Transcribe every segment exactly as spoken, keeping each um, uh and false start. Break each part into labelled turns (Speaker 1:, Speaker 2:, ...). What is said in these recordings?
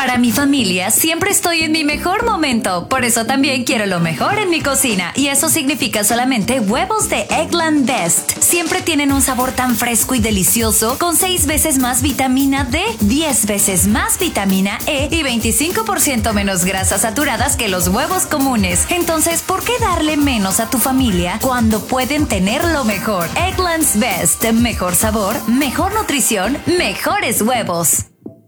Speaker 1: Para mi familia siempre estoy en mi mejor momento, por eso también quiero lo mejor en mi cocina, y eso significa solamente huevos de Eggland Best. Siempre tienen un sabor tan fresco y delicioso, con seis veces más vitamina D, diez veces más vitamina E y veinticinco por ciento menos grasas saturadas que los huevos comunes. Entonces, ¿por qué darle menos a tu familia cuando pueden tener lo mejor? Eggland's Best. Mejor sabor, mejor nutrición, mejores huevos.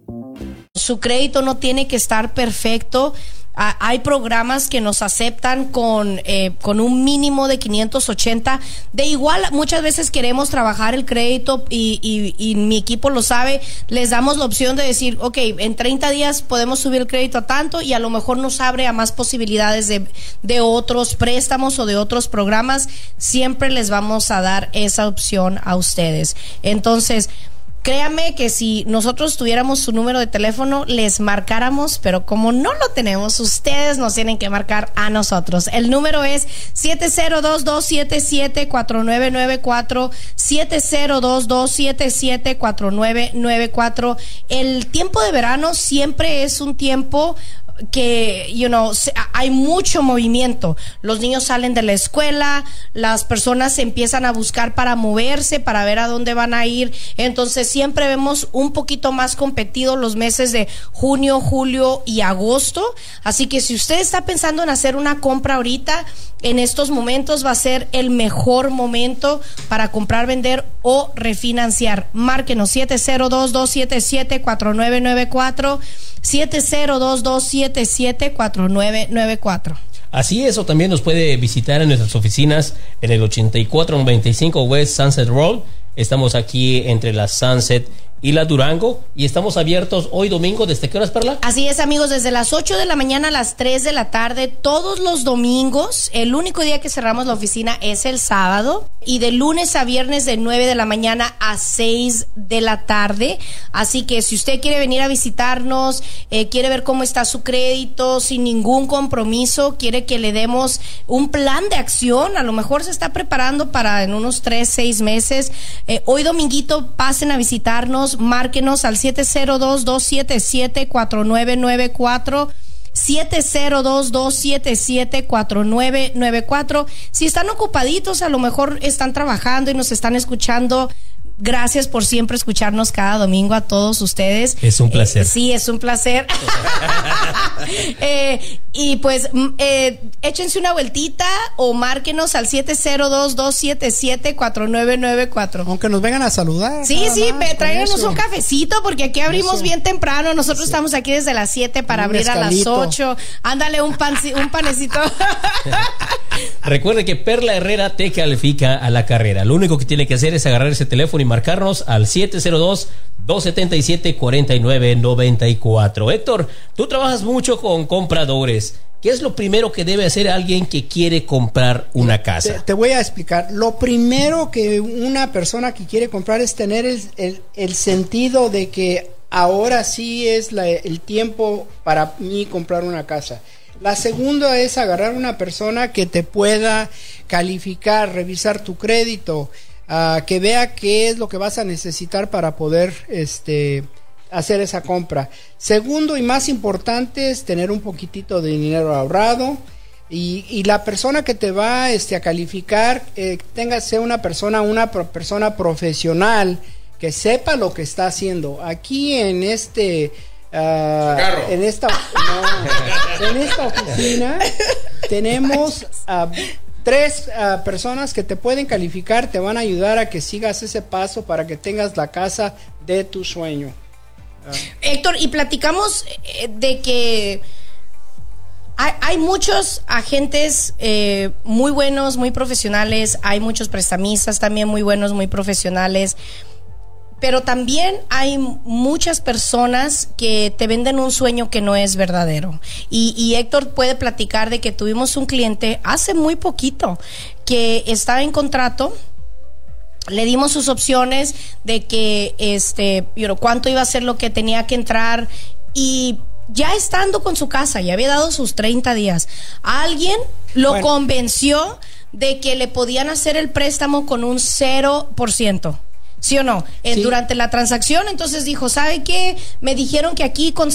Speaker 2: Su crédito no tiene que estar perfecto. Ah, hay programas que nos aceptan con, eh, con un mínimo de quinientos ochenta. De igual, muchas veces queremos trabajar el crédito y, y, y mi equipo lo sabe. Les damos la opción de decir, ok, en treinta días podemos subir el crédito a tanto, y a lo mejor nos abre a más posibilidades de, de otros préstamos o de otros programas. Siempre les vamos a dar esa opción a ustedes. Entonces, créame que si nosotros tuviéramos su número de teléfono, les marcáramos, pero como no lo tenemos, ustedes nos tienen que marcar a nosotros. El número es siete cero dos, dos siete siete, cuatro nueve nueve cuatro, siete cero dos, dos siete siete, cuatro nueve nueve cuatro. El tiempo de verano siempre es un tiempo que, you know, hay mucho movimiento. Los niños salen de la escuela, las personas empiezan a buscar para moverse, para ver a dónde van a ir. Entonces siempre vemos un poquito más competidos los meses de junio, julio y agosto. Así que si usted está pensando en hacer una compra ahorita, en estos momentos va a ser el mejor momento para comprar, vender o refinanciar. Márquenos siete cero dos, dos siete siete, cuatro nueve nueve cuatro, siete cero dos, dos siete siete, cuatro nueve nueve cuatro.
Speaker 3: Así es, o también nos puede visitar en nuestras oficinas en el ochenta y cuatro noventa y cinco West Sunset Road. Estamos aquí entre la Sunset y la Durango, y estamos abiertos hoy domingo. ¿Desde qué horas, Perla?
Speaker 2: Así es, amigos, desde las ocho de la mañana a las tres de la tarde, todos los domingos. El único día que cerramos la oficina es el sábado, y de lunes a viernes de nueve de la mañana a seis de la tarde. Así que si usted quiere venir a visitarnos, eh, quiere ver cómo está su crédito sin ningún compromiso, quiere que le demos un plan de acción, a lo mejor se está preparando para en unos tres, seis meses, eh, hoy dominguito pasen a visitarnos. Márquenos al siete cero dos, dos siete siete, cuatro nueve nueve cuatro, siete cero dos, dos siete siete, cuatro nueve nueve cuatro. Si están ocupaditos, a lo mejor están trabajando y nos están escuchando. Gracias por siempre escucharnos cada domingo a todos ustedes.
Speaker 3: Es un placer.
Speaker 2: Eh, sí, es un placer. eh, y pues eh, échense una vueltita o márquenos al siete cero dos, dos siete siete, cuatro nueve nueve cuatro.
Speaker 4: Aunque nos vengan a saludar.
Speaker 2: Sí, sí, tráiganos un cafecito, porque aquí abrimos eso bien temprano. Nosotros sí estamos aquí desde las siete para un abrir escalito. A las ocho. Ándale un, pan, un panecito.
Speaker 3: Recuerde que Perla Herrera te califica a la carrera. Lo único que tiene que hacer es agarrar ese teléfono y marcarnos al siete cero dos, dos siete siete, cuatro nueve nueve cuatro. Héctor, tú trabajas mucho con compradores. ¿Qué es lo primero que debe hacer alguien que quiere comprar una casa?
Speaker 4: Te, te voy a explicar. Lo primero que una persona que quiere comprar es tener el, el, el sentido de que ahora sí es la, el tiempo para mí comprar una casa. La segunda es agarrar una persona que te pueda calificar, revisar tu crédito, uh, que vea qué es lo que vas a necesitar para poder este, hacer esa compra. Segundo y más importante es tener un poquitito de dinero ahorrado, y, y la persona que te va este, a calificar eh, tenga sea una persona, una pro, persona profesional que sepa lo que está haciendo. Aquí en este Uh, en esta no, en esta oficina tenemos uh, tres uh, personas que te pueden calificar, te van a ayudar a que sigas ese paso para que tengas la casa de tu sueño. Uh.
Speaker 2: Héctor, y platicamos eh, de que hay, hay muchos agentes eh, muy buenos, muy profesionales, hay muchos prestamistas también muy buenos, muy profesionales. Pero también hay muchas personas que te venden un sueño que no es verdadero. Y, y Héctor puede platicar de que tuvimos un cliente hace muy poquito que estaba en contrato. Le dimos sus opciones de que, este, you know, cuánto iba a ser lo que tenía que entrar, y ya estando con su casa, ya había dado sus treinta días, alguien lo bueno. convenció de que le podían hacer el préstamo con un cero por ciento. ¿Sí o no? Sí. Durante la transacción, entonces dijo, ¿sabe qué? Me dijeron que aquí con